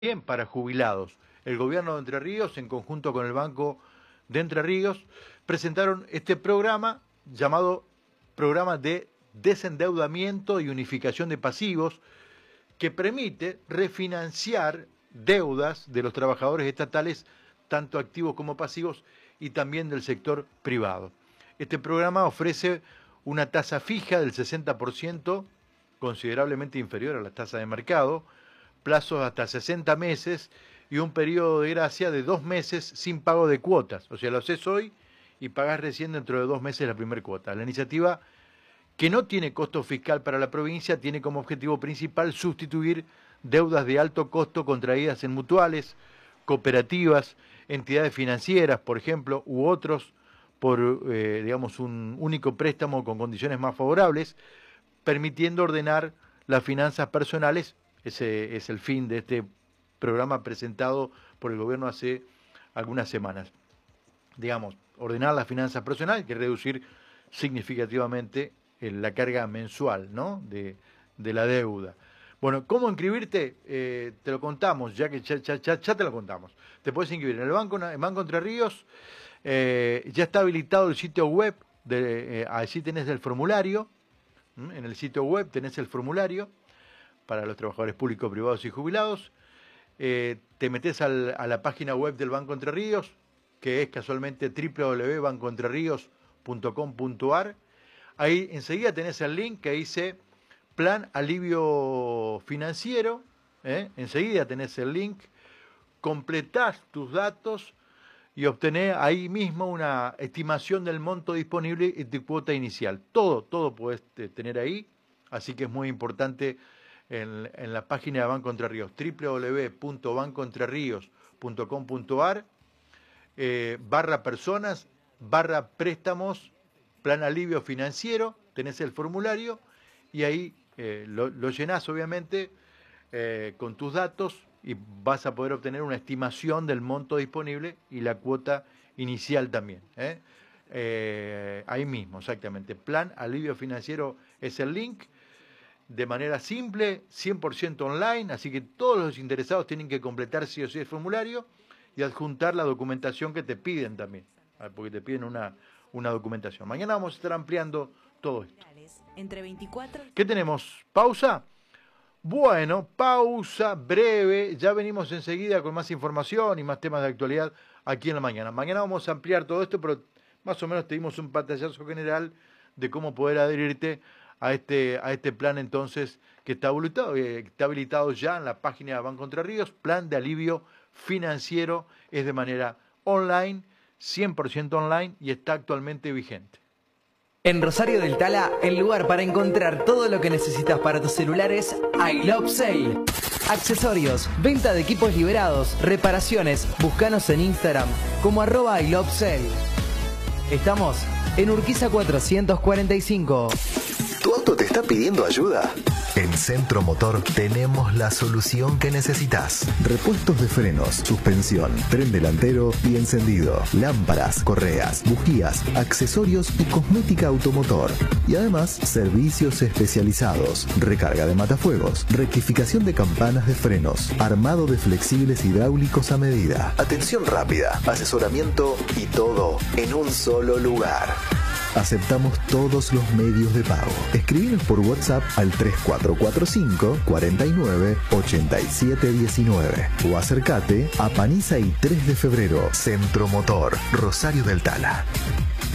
Bien, para jubilados. El gobierno de Entre Ríos, en conjunto con el Banco de Entre Ríos, presentaron este programa llamado Programa de Desendeudamiento y Unificación de Pasivos, que permite refinanciar deudas de los trabajadores estatales, tanto activos como pasivos, y también del sector privado. Este programa ofrece una tasa fija del 60%, considerablemente inferior a la tasa de mercado, plazos hasta 60 meses y un periodo de gracia de 2 meses sin pago de cuotas. O sea, lo haces hoy y pagás recién dentro de 2 meses la primera cuota. La iniciativa, que no tiene costo fiscal para la provincia, tiene como objetivo principal sustituir deudas de alto costo contraídas en mutuales, cooperativas, entidades financieras, por ejemplo, u otros, por digamos, un único préstamo con condiciones más favorables, permitiendo ordenar las finanzas personales. Ese es el fin de este programa presentado por el gobierno hace algunas semanas. Digamos, ordenar las finanzas personales, que reducir significativamente la carga mensual, ¿no?, de la deuda. Bueno, ¿cómo inscribirte? Te lo contamos, ya que ya te lo contamos. Te puedes inscribir en el Banco Entre Ríos. Ya está habilitado el sitio web, allí tenés el formulario. En el sitio web tenés el formulario para los trabajadores públicos, privados y jubilados. Te metés a la página web del Banco Entre Ríos, que es casualmente www.bancoentreríos.com.ar. Ahí enseguida tenés el link que dice Plan Alivio Financiero. Enseguida tenés el link, completás tus datos y obtenés ahí mismo una estimación del monto disponible y tu cuota inicial. Todo podés tener ahí, así que es muy importante. En la página de Banco Entre Ríos, www.bancoentreríos.com.ar, /personas, /préstamos, plan alivio financiero, tenés el formulario y ahí lo llenás obviamente con tus datos y vas a poder obtener una estimación del monto disponible y la cuota inicial también. Ahí mismo, exactamente. Plan alivio financiero es el link. De manera simple, 100% online, así que todos los interesados tienen que completar sí o sí el formulario y adjuntar la documentación que te piden también, porque te piden una documentación. Mañana vamos a estar ampliando todo esto. Entre 24... ¿Qué tenemos? ¿Pausa? Bueno, pausa breve, ya venimos enseguida con más información y más temas de actualidad aquí en la mañana. Mañana vamos a ampliar todo esto, pero más o menos te dimos un pantallazo general de cómo poder adherirte a este plan entonces que está habilitado ya en la página de Banco Entre Ríos. Plan de alivio financiero, es de manera online, 100% online y está actualmente vigente. En Rosario del Tala, el lugar para encontrar todo lo que necesitas para tus celulares, iLoveSale. Accesorios, venta de equipos liberados, reparaciones. Búscanos en Instagram como @iLoveSale. Estamos en Urquiza 445. ¿Tu auto te está pidiendo ayuda? En Centro Motor tenemos la solución que necesitas. Repuestos de frenos, suspensión, tren delantero y encendido, lámparas, correas, bujías, accesorios y cosmética automotor. Y además, servicios especializados, recarga de matafuegos, rectificación de campanas de frenos, armado de flexibles hidráulicos a medida, atención rápida, asesoramiento y todo en un solo lugar. Aceptamos todos los medios de pago. Escribinos por WhatsApp al 3445 49 87 19 o acércate a Paniza y 3 de febrero, Centro Motor, Rosario del Tala.